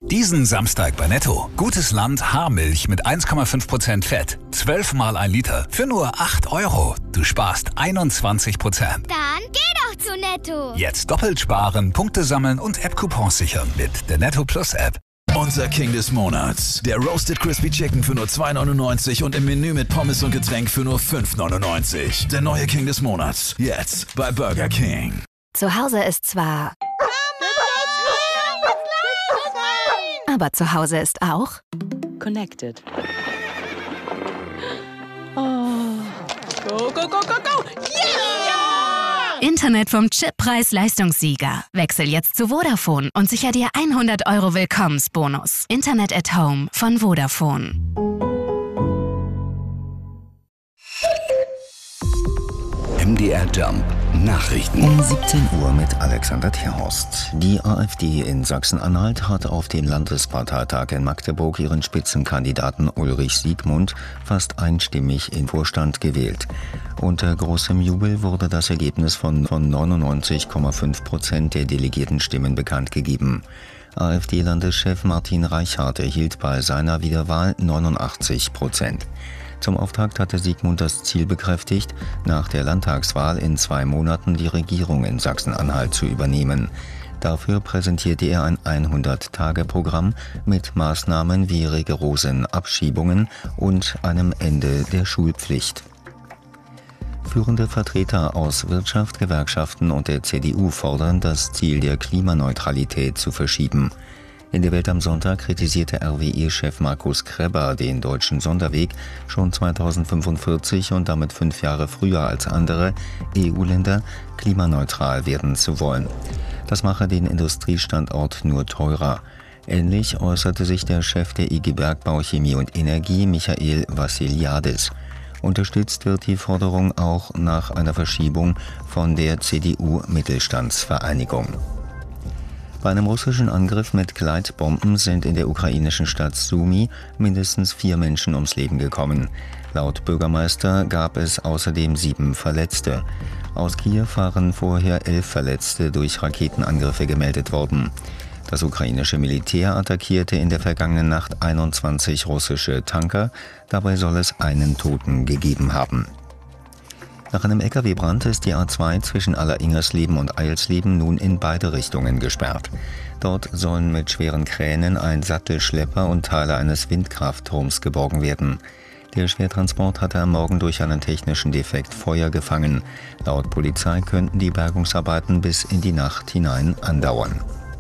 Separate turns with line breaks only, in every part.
Diesen Samstag bei Netto. Gutes Land Haarmilch mit 1,5% Fett. 12 mal 1 Liter für nur 8 €. Du sparst 21%.
Dann geh doch zu Netto.
Jetzt doppelt sparen, Punkte sammeln und App-Coupons sichern mit der Netto Plus App.
Unser King des Monats. Der Roasted Crispy Chicken für nur 2,99 und im Menü mit Pommes und Getränk für nur 5,99. Der neue King des Monats. Jetzt bei Burger King.
Zu Hause ist zwar... Aber zu Hause ist auch...
Connected. Oh. Go, go, go, go, go! Yeah!
Internet vom Chip-Preis-Leistungssieger. Wechsel jetzt zu Vodafone und sicher dir 100 € Willkommensbonus. Internet at Home von Vodafone.
MDR Jump Nachrichten.
Um 17 Uhr mit Alexander Terhorst. Die AfD in Sachsen-Anhalt hat auf dem Landesparteitag in Magdeburg ihren Spitzenkandidaten Ulrich Siegmund fast einstimmig in Vorstand gewählt. Unter großem Jubel wurde das Ergebnis von 99,5% der delegierten Stimmen bekannt gegeben. AfD-Landeschef Martin Reichart erhielt bei seiner Wiederwahl 89%. Zum Auftakt hatte Siegmund das Ziel bekräftigt, nach der Landtagswahl in 2 Monaten die Regierung in Sachsen-Anhalt zu übernehmen. Dafür präsentierte er ein 100-Tage-Programm mit Maßnahmen wie rigorosen Abschiebungen und einem Ende der Schulpflicht. Führende Vertreter aus Wirtschaft, Gewerkschaften und der CDU fordern, das Ziel der Klimaneutralität zu verschieben. In der Welt am Sonntag kritisierte RWE-Chef Markus Krebber den deutschen Sonderweg, schon 2045 und damit 5 Jahre früher als andere EU-Länder klimaneutral werden zu wollen. Das mache den Industriestandort nur teurer. Ähnlich äußerte sich der Chef der IG Bergbau, Chemie und Energie, Michael Vassiliadis. Unterstützt wird die Forderung auch nach einer Verschiebung von der CDU-Mittelstandsvereinigung. Bei einem russischen Angriff mit Gleitbomben sind in der ukrainischen Stadt Sumy mindestens 4 Menschen ums Leben gekommen. Laut Bürgermeister gab es außerdem 7 Verletzte. Aus Kiew waren vorher 11 Verletzte durch Raketenangriffe gemeldet worden. Das ukrainische Militär attackierte in der vergangenen Nacht 21 russische Tanker. Dabei soll es einen Toten gegeben haben. Nach einem Lkw-Brand ist die A2 zwischen Alleringersleben und Eilsleben nun in beide Richtungen gesperrt. Dort sollen mit schweren Kränen ein Sattelschlepper und Teile eines Windkraftturms geborgen werden. Der Schwertransport hatte am Morgen durch einen technischen Defekt Feuer gefangen. Laut Polizei könnten die Bergungsarbeiten bis in die Nacht hinein andauern.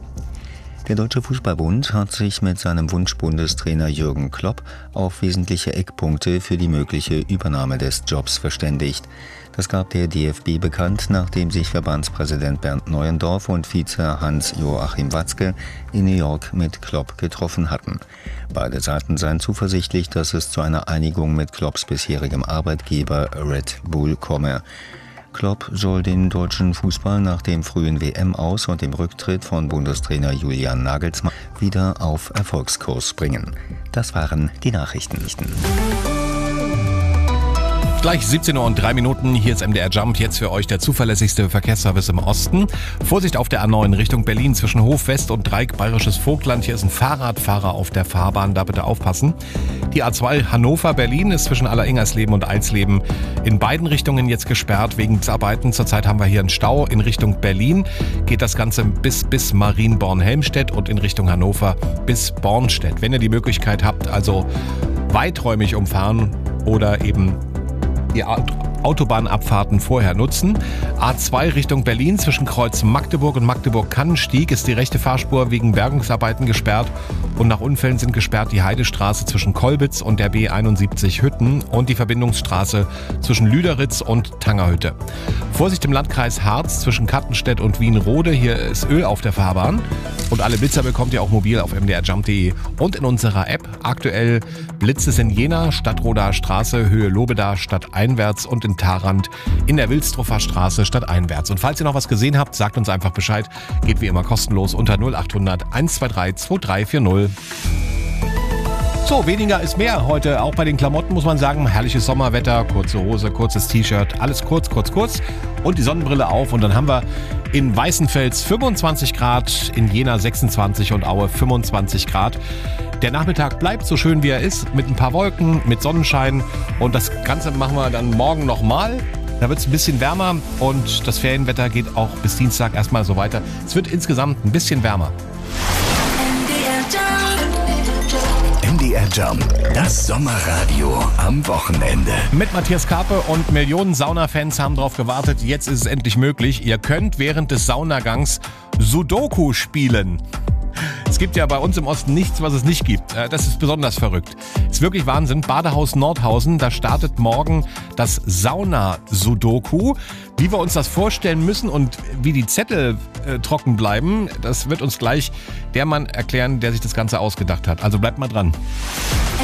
Der Deutsche Fußballbund hat sich mit seinem Wunschbundestrainer Jürgen Klopp auf wesentliche Eckpunkte für die mögliche Übernahme des Jobs verständigt. Das gab der DFB bekannt, nachdem sich Verbandspräsident Bernd Neuendorf und Vize Hans-Joachim Watzke in New York mit Klopp getroffen hatten. Beide Seiten seien zuversichtlich, dass es zu einer Einigung mit Klopps bisherigem Arbeitgeber Red Bull komme. Klopp soll den deutschen Fußball nach dem frühen WM-Aus und dem Rücktritt von Bundestrainer Julian Nagelsmann wieder auf Erfolgskurs bringen. Das waren die Nachrichten.
Gleich 17:03 Uhr, hier ist MDR Jump, jetzt für euch der zuverlässigste Verkehrsservice im Osten. Vorsicht auf der A9 Richtung Berlin zwischen Hof West und Dreieck Bayerisches Vogtland. Hier ist ein Fahrradfahrer auf der Fahrbahn, da bitte aufpassen. Die A2 Hannover-Berlin ist zwischen Alleringersleben und Eilsleben in beiden Richtungen jetzt gesperrt wegen Arbeiten. Zurzeit haben wir hier einen Stau. In Richtung Berlin geht das Ganze bis Marienborn-Helmstedt und in Richtung Hannover bis Bornstedt. Wenn ihr die Möglichkeit habt, also weiträumig umfahren oder eben die Autobahnabfahrten vorher nutzen. A2 Richtung Berlin zwischen Kreuz Magdeburg und Magdeburg-Kannenstieg ist die rechte Fahrspur wegen Bergungsarbeiten gesperrt und nach Unfällen sind gesperrt die Heidestraße zwischen Kolbitz und der B71 Hütten und die Verbindungsstraße zwischen Lüderitz und Tangerhütte. Vorsicht im Landkreis Harz zwischen Kattenstedt und Wienrode, hier ist Öl auf der Fahrbahn und alle Blitzer bekommt ihr auch mobil auf mdrjump.de und in unserer App. Aktuell blitzt es in Jena, Stadtroder Straße, Höhe Lobeda, stadteinwärts und in Tharand in der Wilstruffer Straße stadteinwärts. Und falls ihr noch was gesehen habt, sagt uns einfach Bescheid. Geht wie immer kostenlos unter 0800 123 2340. So, weniger ist mehr heute. Auch bei den Klamotten muss man sagen, herrliches Sommerwetter, kurze Hose, kurzes T-Shirt, alles kurz. Und die Sonnenbrille auf und dann haben wir In Weißenfels 25 Grad, in Jena 26 und Aue 25 Grad. Der Nachmittag bleibt so schön, wie er ist, mit ein paar Wolken, mit Sonnenschein. Und das Ganze machen wir dann morgen nochmal. Da wird es ein bisschen wärmer und das Ferienwetter geht auch bis Dienstag erstmal so weiter. Es wird insgesamt ein bisschen wärmer.
MDR Jump, das Sommerradio am Wochenende.
Mit Matthias Karpe und Millionen Saunafans haben darauf gewartet. Jetzt ist es endlich möglich. Ihr könnt während des Saunagangs Sudoku spielen. Es gibt ja bei uns im Osten nichts, was es nicht gibt. Das ist besonders verrückt. Ist wirklich Wahnsinn. Badehaus Nordhausen, da startet morgen das Sauna-Sudoku. Wie wir uns das vorstellen müssen und wie die Zettel trocken bleiben, das wird uns gleich der Mann erklären, der sich das Ganze ausgedacht hat. Also bleibt mal dran.